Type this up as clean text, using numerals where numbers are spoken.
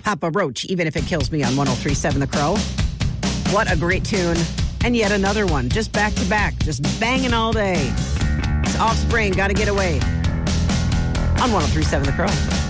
Papa Roach, Even If It Kills Me on 103.7 The Crow. What a great tune. And yet another one, just back to back, just banging all day. It's Offspring, Gotta Get Away on 103.7 The Crow.